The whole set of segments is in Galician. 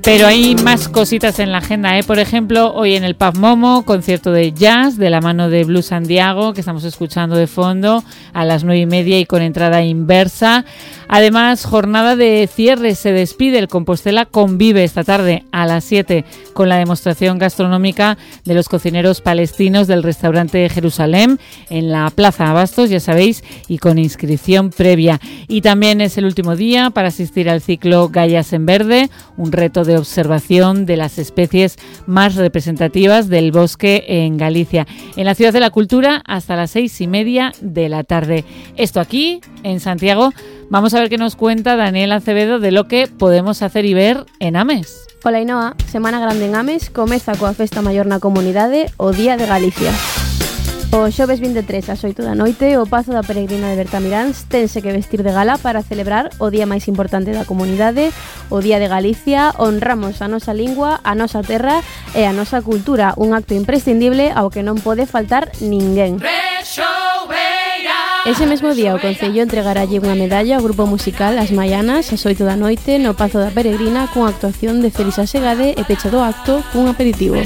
Pero hay más cositas en la agenda, Por ejemplo, hoy en el Pub Momo, concierto de jazz de la mano de Blue Santiago, que estamos escuchando de fondo, a las 9:30 y con entrada inversa. Además, jornada de cierre, se despide el Compostela Convive esta tarde a las 7 con la demostración gastronómica de los cocineros palestinos del restaurante Jerusalén en la Plaza Abastos, ya sabéis, y con inscripción previa. Y también es el último día para asistir al ciclo Gallas en Verde, un reto de observación de las especies más representativas del bosque en Galicia, en la Ciudad de la Cultura hasta las 6:30 de la tarde. Esto aquí, en Santiago. Vamos a ver qué nos cuenta Daniel Acevedo de lo que podemos hacer y ver en Ames. Ola Inoa, Semana Grande en Ames comeza coa festa maior na comunidade, o Día de Galicia. O xoves 23 ás 8 da noite, o Pazo da Peregrina de Bertamiráns tense que vestir de gala para celebrar o día máis importante da comunidade, o Día de Galicia. Honramos a nosa lingua, a nosa terra e a nosa cultura, un acto imprescindible ao que non pode faltar ninguén. Ese mesmo día o Concello entregaralle unha medalla ao grupo musical As Maianas ás 8 da noite no Pazo da Peregrina cunha actuación de Felisa Segade e pecha do acto cun aperitivo.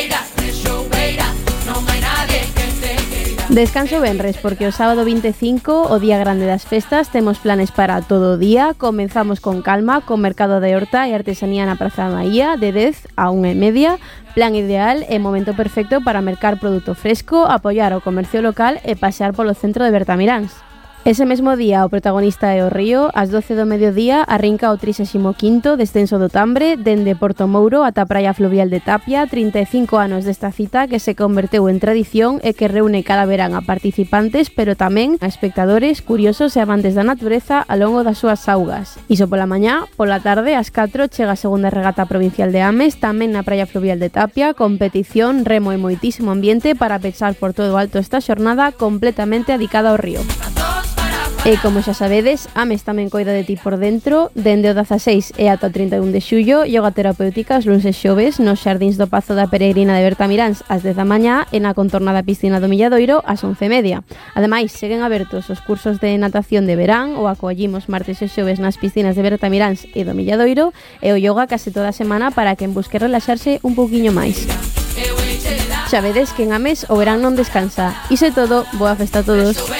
Descanso venres porque o sábado 25, o día grande das festas, temos planes para todo o día. Comenzamos con calma, con mercado de horta e artesanía na Praza da Maía de 10 a 1:30. Plan ideal e momento perfecto para mercar produto fresco, apoiar o comercio local e pasear polo centro de Bertamiráns. Ese mesmo día o protagonista é o Río. Ás 12 do mediodía arrinca o 35º descenso do Tambre dende Porto Mouro ata a praia fluvial de Tapia. 35 anos desta cita que se converteu en tradición e que reúne cada verán a participantes, pero tamén a espectadores, curiosos e amantes da natureza ao longo das súas augas. Iso pola mañá, pola tarde ás 4 chega a segunda regata provincial de Ames, tamén na praia fluvial de Tapia, competición, remo e moitísimo ambiente para pechar por todo o alto esta xornada completamente dedicada ao río. E como xa sabedes, Ames tamén coida de ti por dentro. Dende o 16 e ata o 31 de xullo, yoga terapéutica os luns e xoves nos xardíns do Pazo da Peregrina de Bertamiráns ás 10 da mañá e na contornada piscina do Milladoiro ás 11:30. Ademais, seguen abertos os cursos de natación de verán, o acollimos martes e xoves nas piscinas de Bertamiráns e do Milladoiro, e o yoga case toda a semana para quen busque relaxarse un pouquiño máis. Xa vedes que en Ames o verán non descansa. Iso é todo, boa festa a todos.